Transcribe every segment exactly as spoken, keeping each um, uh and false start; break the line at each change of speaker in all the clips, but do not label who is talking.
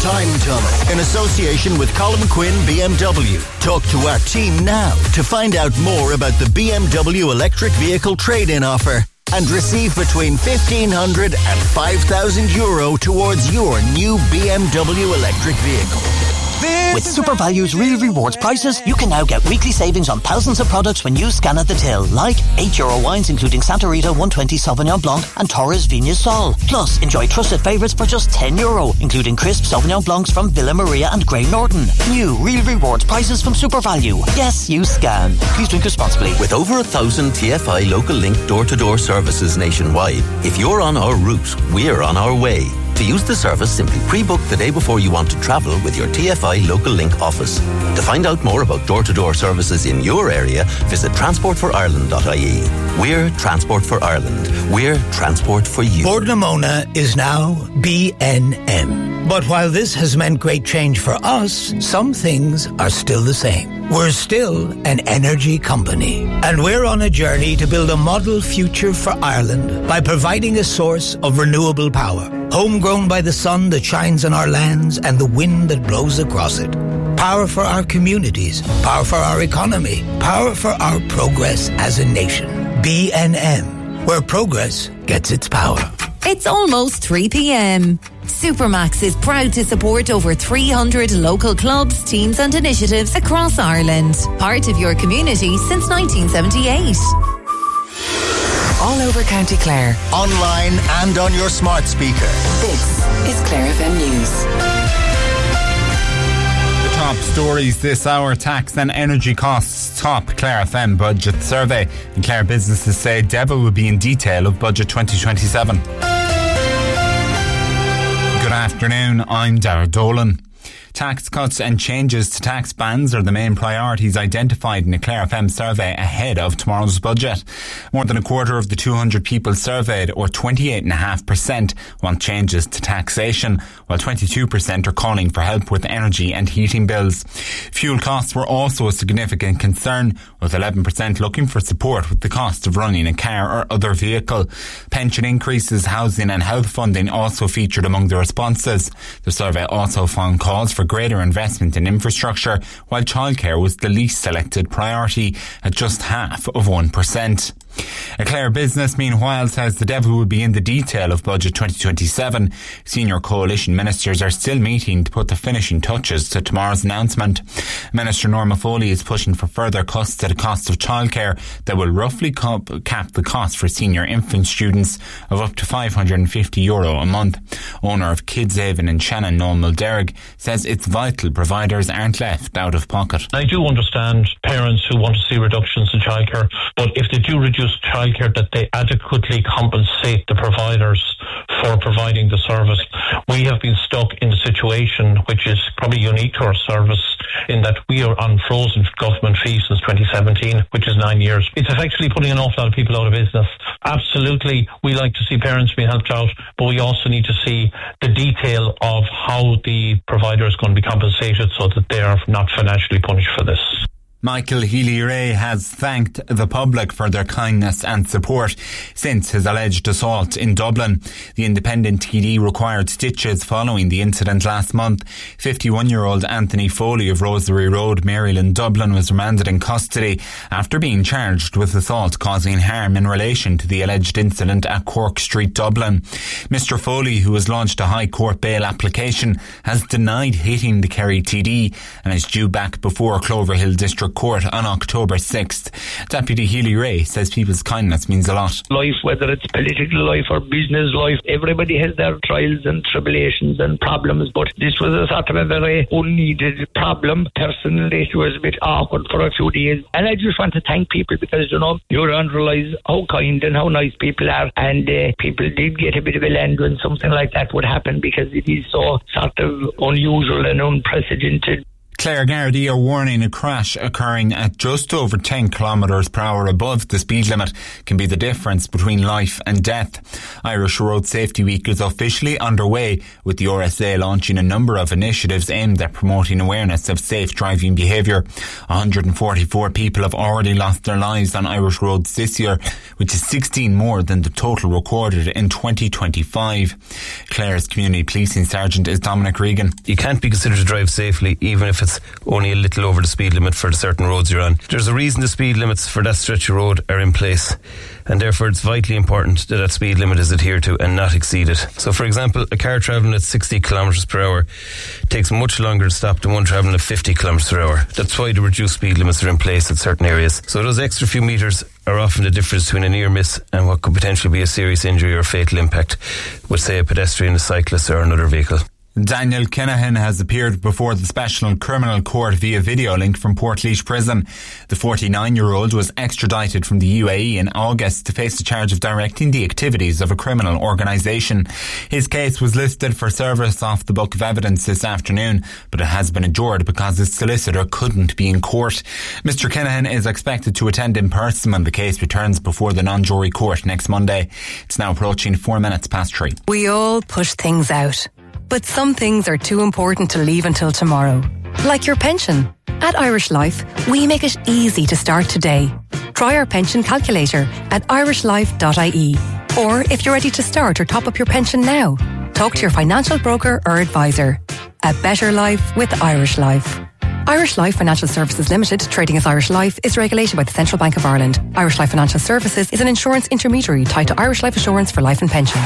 Time Tunnel, in association with Colin Quinn B M W. Talk to our team now to find out more about the B M W electric vehicle trade-in offer and receive between fifteen hundred and five thousand euro towards your new B M W electric vehicle.
With SuperValue's Real Rewards prices, you can now get weekly savings on thousands of products when you scan at the till, like eight euro wines including Santa Rita one twenty Sauvignon Blanc and Torres Vignes Sol. Plus, enjoy trusted favourites for just ten euro, including crisp Sauvignon Blancs from Villa Maria and Grey Norton. New Real Rewards prices from SuperValue. Yes, you scan. Please drink responsibly.
With over a thousand T F I Local Link door-to-door services nationwide, if you're on our route, we're on our way. To use the service, simply pre-book the day before you want to travel with your T F I Local Link office. To find out more about door-to-door services in your area, visit transport for ireland dot I E. We're Transport for Ireland. We're transport for you.
Bord na Móna is now B N M. But while this has meant great change for us, some things are still the same. We're still an energy company. And we're on a journey to build a model future for Ireland by providing a source of renewable power. Homegrown by the sun that shines on our lands and the wind that blows across it. Power for our communities. Power for our economy. Power for our progress as a nation. B N M, where progress gets its power.
It's almost three p.m. Supermax is proud to support over three hundred local clubs, teams and initiatives across Ireland. Part of your community since nineteen seventy-eight.
All over County Clare.
Online and on your smart speaker.
This is Clare F M News.
Top stories this hour: tax and energy costs top Clare F M budget survey, and Clare businesses say devil will be in detail of budget twenty twenty-seven. Good afternoon, I'm Darragh Dolan. Tax cuts and changes to tax bands are the main priorities identified in a Clare F M survey ahead of tomorrow's budget. More than a quarter of the two hundred people surveyed, or twenty-eight point five percent, want changes to taxation, while twenty-two percent are calling for help with energy and heating bills. Fuel costs were also a significant concern, with eleven percent looking for support with the cost of running a car or other vehicle. Pension increases, housing and health funding also featured among the responses. The survey also found calls for greater investment in infrastructure, while childcare was the least selected priority at just half of one percent. A Clare business, meanwhile, says the devil will be in the detail of budget twenty twenty-seven. Senior coalition ministers are still meeting to put the finishing touches to tomorrow's announcement. Minister Norma Foley is pushing for further cuts to the cost of childcare that will roughly cap the cost for senior infant students of up to five hundred fifty euro a month. Owner of Kids Haven in Shannon, Noel Mulderrick, says it's vital providers aren't left out of pocket.
I do understand parents who want to see reductions in childcare, but if they do reduce childcare, that they adequately compensate the providers for providing the service. We have been stuck in a situation which is probably unique to our service, in that we are on frozen government fees since twenty seventeen, which is nine years. It's effectively putting an awful lot of people out of business. Absolutely, we like to see parents being helped out, but we also need to see the detail of how the provider is going to be compensated so that they are not financially punished for this.
Michael Healy-Rae has thanked the public for their kindness and support since his alleged assault in Dublin. The independent T D required stitches following the incident last month. fifty-one-year-old Anthony Foley of Rosary Road, Maryland, Dublin, was remanded in custody after being charged with assault causing harm in relation to the alleged incident at Cork Street, Dublin. Mister Foley, who has launched a High Court bail application, has denied hitting the Kerry T D and is due back before Cloverhill District Court on October sixth. Deputy Healy-Rae says people's kindness means a lot.
Life, whether it's political life or business life, everybody has their trials and tribulations and problems, but this was a sort of a very unneeded problem. Personally, it was a bit awkward for a few days, and I just want to thank people because, you know, you don't realise how kind and how nice people are, and uh, people did get a bit of a land when something like that would happen, because it is so sort of unusual and unprecedented.
Clare Gardaí are warning a crash occurring at just over ten kilometres per hour above the speed limit can be the difference between life and death. Irish Road Safety Week is officially underway, with the R S A launching a number of initiatives aimed at promoting awareness of safe driving behaviour. one hundred forty-four people have already lost their lives on Irish roads this year, which is sixteen more than the total recorded in twenty twenty-five. Clare's Community Policing Sergeant is Dominic Regan.
You can't be considered to drive safely even if it's only a little over the speed limit for the certain roads you're on. There's a reason the speed limits for that stretch of road are in place, and therefore it's vitally important that that speed limit is adhered to and not exceeded. So for example, a car travelling at sixty kilometres per hour takes much longer to stop than one travelling at fifty kilometres per hour. That's why the reduced speed limits are in place at certain areas. So those extra few metres are often the difference between a near miss and what could potentially be a serious injury or fatal impact with, say, a pedestrian, a cyclist or another vehicle.
Daniel Kinahan has appeared before the Special Criminal Court via video link from Portlaoise Prison. The forty-nine-year-old was extradited from the U A E in August to face the charge of directing the activities of a criminal organisation. His case was listed for service off the Book of Evidence this afternoon, but it has been adjourned because his solicitor couldn't be in court. Mister Kinahan is expected to attend in person when the case returns before the non-jury court next Monday. It's now approaching four minutes past three.
We all push things out, but some things are too important to leave until tomorrow. Like your pension. At Irish Life, we make it easy to start today. Try our pension calculator at irish life dot I E. Or if you're ready to start or top up your pension now, talk to your financial broker or advisor. A better life with Irish Life. Irish Life Financial Services Limited, trading as Irish Life, is regulated by the Central Bank of Ireland. Irish Life Financial Services is an insurance intermediary tied to Irish Life Assurance for life and pensions.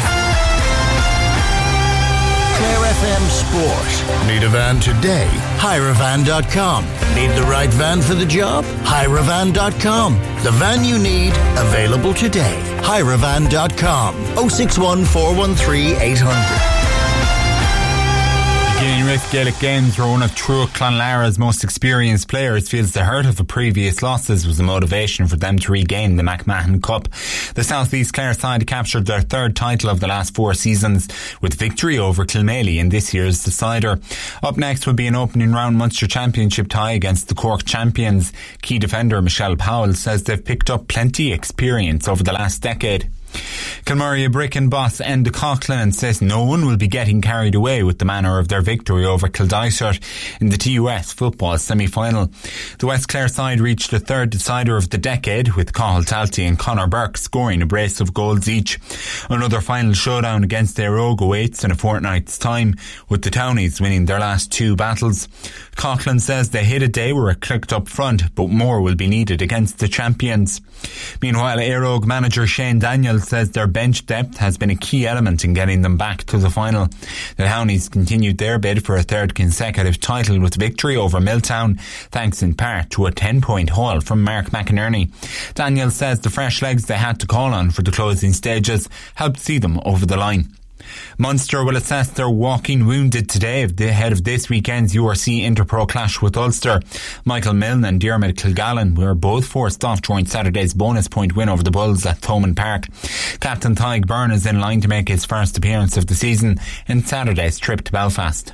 Clare F M Sport. Need a van today? hire a van dot com. Need the right van for the job? hire a van dot com. The van you need, available today. hire a van dot com. oh six one, four one three, eight hundred.
Beginning with Gaelic Games, where one of Trua Clonlara's most experienced players feels the hurt of the previous losses was the motivation for them to regain the McMahon Cup. The South East Clare side captured their third title of the last four seasons, with victory over Kilmaley in this year's decider. Up next will be an opening round Munster Championship tie against the Cork champions. Key defender Michelle Powell says they've picked up plenty experience over the last decade. Kilmurray Bricken boss Enda Coughlin says no one will be getting carried away with the manner of their victory over Kildysart in the T U S football semi-final. The West Clare side reached the third decider of the decade, with Cathal Talty and Conor Burke scoring a brace of goals each. Another final showdown against Éire Óg awaits in a fortnight's time, with the Townies winning their last two battles. Coughlin says they hit a day where it clicked up front, but more will be needed against the champions. Meanwhile, Éire Óg manager Shane Daniels says their bench depth has been a key element in getting them back to the final. The Townies continued their bid for a third consecutive title with victory over Milltown, thanks in part to a ten-point haul from Mark McInerney. Daniels says the fresh legs they had to call on for the closing stages helped see them over the line. Munster will assess their walking wounded today ahead of this weekend's U R C Interpro clash with Ulster. Michael Milne and Diarmid Kilgallen were both forced off during Saturday's bonus point win over the Bulls at Thomond Park. Captain Tadhg Byrne is in line to make his first appearance of the season in Saturday's trip to Belfast.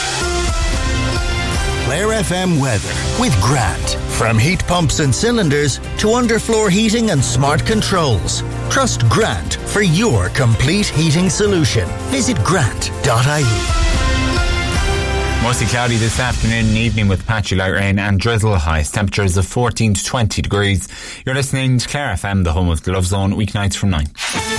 Clare F M weather with Grant. From heat pumps and cylinders to underfloor heating and smart controls. Trust Grant for your complete heating solution. Visit grant dot I E.
Mostly cloudy this afternoon and evening with patchy light rain and drizzle. Highest temperatures of fourteen to twenty degrees. You're listening to Clare F M, the home of the Love Zone, weeknights from nine.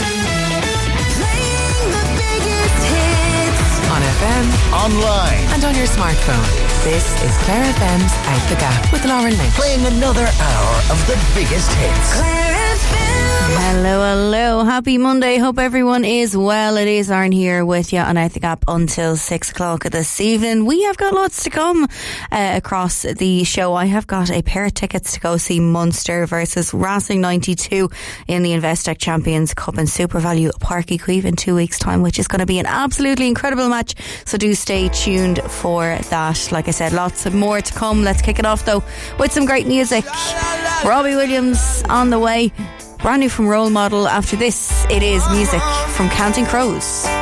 On F M,
online,
and on your smartphone. This is Clare F M's Out the Gap with Lauren Lynch.
Playing another hour of the biggest hits.
Clare F M. Hello, hello. Happy Monday. Hope everyone is well. It is Aaron here with you on Out the Gap until six o'clock this evening. We have got lots to come uh, across the show. I have got a pair of tickets to go see Munster versus Racing ninety-two in the Investec Champions Cup in Super Value Park Equive in two weeks' time, which is going to be an absolutely incredible match. So do stay tuned for that. Like I said, lots more to come. Let's kick it off though with some great music. Robbie Williams on the way. Brand new from Role Model. After this, it is music from Counting Crows.